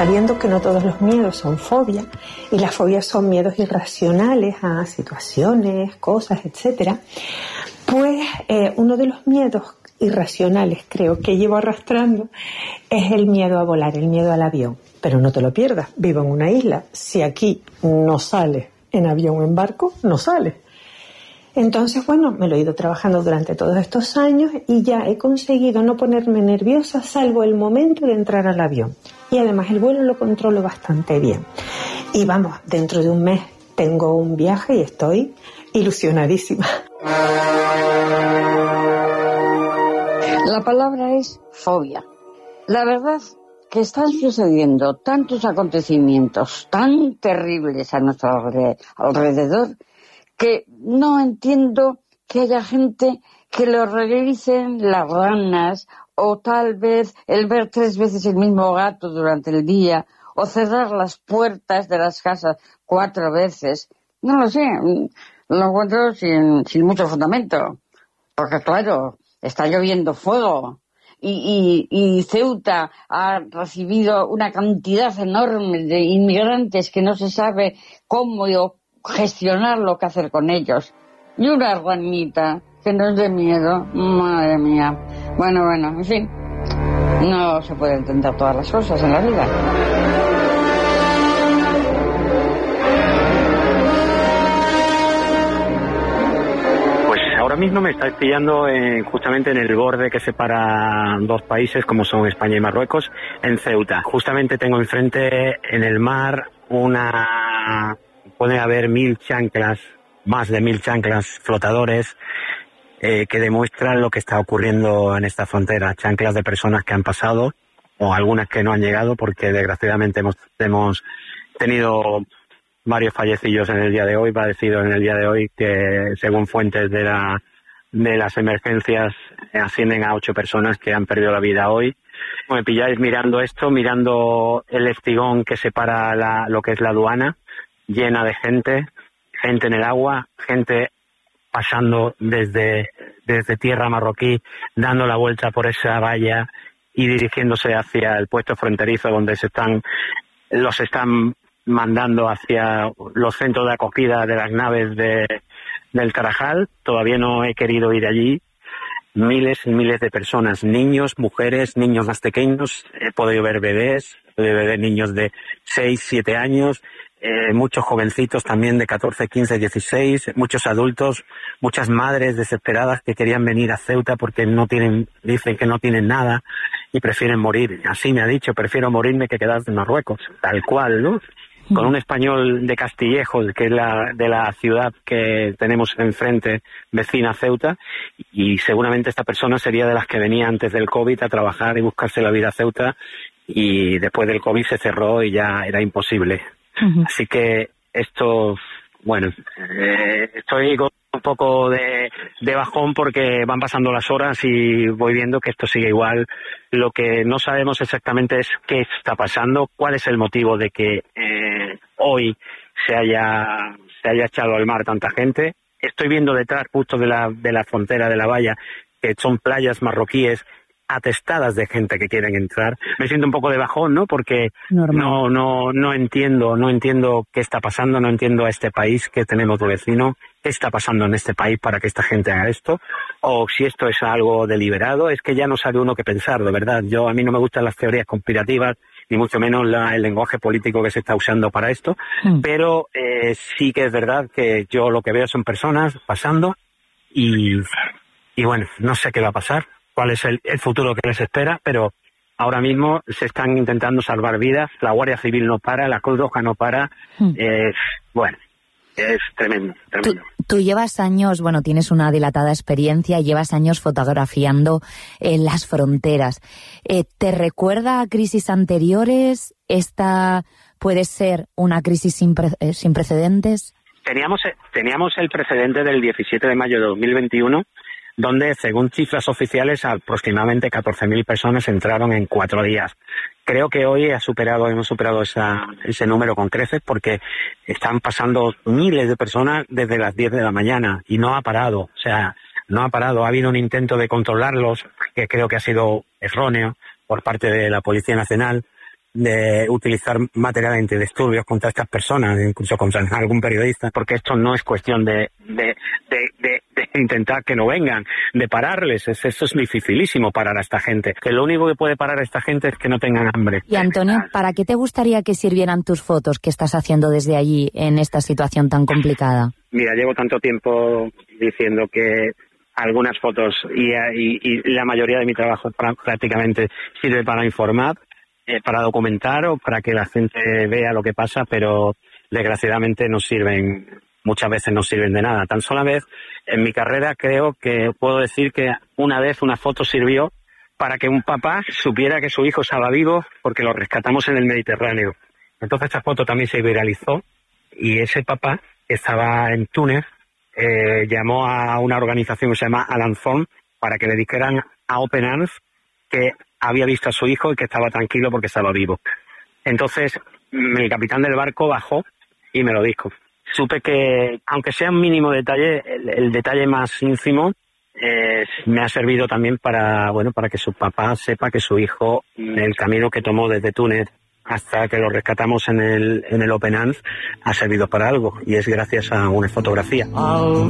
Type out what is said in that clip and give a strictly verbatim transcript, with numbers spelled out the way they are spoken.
sabiendo que no todos los miedos son fobias, y las fobias son miedos irracionales a situaciones, cosas, etcétera, pues eh, uno de los miedos irracionales, creo, que llevo arrastrando es el miedo a volar, el miedo al avión. Pero no te lo pierdas, vivo en una isla. Si aquí no sales en avión o en barco, no sales. Entonces, bueno, me lo he ido trabajando durante todos estos años y ya he conseguido no ponerme nerviosa salvo el momento de entrar al avión. Y además el vuelo lo controlo bastante bien. Y vamos, dentro de un mes tengo un viaje y estoy ilusionadísima. La palabra es fobia. La verdad que están sucediendo tantos acontecimientos tan terribles a nuestro alrededor que no entiendo que haya gente que lo realicen las ranas, o tal vez el ver tres veces el mismo gato durante el día, o cerrar las puertas de las casas cuatro veces. No lo sé, lo encuentro sin, sin mucho fundamento. Porque claro, está lloviendo fuego. Y, y, y Ceuta ha recibido una cantidad enorme de inmigrantes que no se sabe cómo gestionar lo que hacer con ellos. Y una ranita que no es de miedo, madre mía. Bueno, bueno, en fin, no se puede entender todas las cosas en la vida. Ahora mismo me estáis pillando en, justamente en el borde que separa dos países como son España y Marruecos, en Ceuta. Justamente tengo enfrente en el mar una... puede haber mil chanclas, más de mil chanclas flotadores eh, que demuestran lo que está ocurriendo en esta frontera. Chanclas de personas que han pasado o algunas que no han llegado porque desgraciadamente hemos, hemos tenido varios fallecidos en el día de hoy, padecidos en el día de hoy, que según fuentes de la de las emergencias ascienden a ocho personas que han perdido la vida hoy. Me pilláis mirando esto, mirando el estigón que separa la, lo que es la aduana, llena de gente, gente en el agua, gente pasando desde, desde tierra marroquí, dando la vuelta por esa valla y dirigiéndose hacia el puesto fronterizo donde se están, los están mandando hacia los centros de acogida de las naves de, del Tarajal. Todavía no he querido ir allí. Miles y miles de personas, niños, mujeres, niños más pequeños. He podido ver bebés, he podido ver niños de seis, siete años, eh, muchos jovencitos también de catorce, quince, dieciséis, muchos adultos, muchas madres desesperadas que querían venir a Ceuta porque no tienen, dicen que no tienen nada y prefieren morir. Así me ha dicho, prefiero morirme que quedarme en Marruecos. Tal cual, ¿no? Con un español de Castillejos, que es la de la ciudad que tenemos enfrente, vecina a Ceuta, y seguramente esta persona sería de las que venía antes del COVID a trabajar y buscarse la vida a Ceuta, y después del COVID se cerró y ya era imposible. Uh-huh. Así que esto, bueno, eh, estoy con un poco de, de bajón porque van pasando las horas y voy viendo que esto sigue igual. Lo que no sabemos exactamente es qué está pasando, cuál es el motivo de que eh, hoy se haya se haya echado al mar tanta gente. Estoy viendo detrás, justo de la de la frontera de la valla, que son playas marroquíes atestadas de gente que quieren entrar. Me siento un poco de bajón, ¿no? Porque Normal. no no no entiendo, no entiendo qué está pasando, no entiendo a este país que tenemos de vecino, qué está pasando en este país para que esta gente haga esto, o si esto es algo deliberado. Es que ya no sabe uno qué pensar, de verdad. Yo a mí no me gustan las teorías conspirativas, ni mucho menos la, el lenguaje político que se está usando para esto, mm. pero eh, sí que es verdad que yo lo que veo son personas pasando y, y bueno, no sé qué va a pasar, cuál es el, el futuro que les espera, pero ahora mismo se están intentando salvar vidas, la Guardia Civil no para, la Cruz Roja no para, mm. eh, bueno, es tremendo, tremendo. Tú, tú llevas años, bueno, tienes una dilatada experiencia y llevas años fotografiando eh, las fronteras. Eh, ¿Te recuerda a crisis anteriores? ¿Esta puede ser una crisis sin, pre- eh, sin precedentes? Teníamos, teníamos el precedente del diecisiete de mayo de dos mil veintiuno, donde, según cifras oficiales, aproximadamente catorce mil personas entraron en cuatro días. Creo que hoy ha superado, hemos superado esa, ese número con creces porque están pasando miles de personas desde las diez de la mañana y no ha parado. O sea, no ha parado. Ha habido un intento de controlarlos que creo que ha sido erróneo por parte de la Policía Nacional, de utilizar material antidisturbios contra estas personas, incluso contra algún periodista, porque esto no es cuestión de, de, de, de, de intentar que no vengan, de pararles. Es, esto es dificilísimo parar a esta gente, que lo único que puede parar a esta gente es que no tengan hambre. Y Antonio, ¿para qué te gustaría que sirvieran tus fotos que estás haciendo desde allí en esta situación tan complicada? Mira, llevo tanto tiempo diciendo que algunas fotos y, y, y la mayoría de mi trabajo prácticamente sirve para informar, eh, para documentar o para que la gente vea lo que pasa, pero desgraciadamente no sirven, muchas veces no sirven de nada. Tan sola vez en mi carrera creo que puedo decir que una vez una foto sirvió para que un papá supiera que su hijo estaba vivo porque lo rescatamos en el Mediterráneo. Entonces esta foto también se viralizó y ese papá que estaba en Túnez eh, llamó a una organización que se llama Alanzón para que le dijeran a Open Arms que había visto a su hijo y que estaba tranquilo porque estaba vivo. Entonces el capitán del barco bajó y me lo dijo. Supe que, aunque sea un mínimo detalle, el, el detalle más ínfimo eh, me ha servido también para, bueno, para que su papá sepa que su hijo, el camino que tomó desde Túnez hasta que lo rescatamos en el, en el Open Arms, ha servido para algo, y es gracias a una fotografía.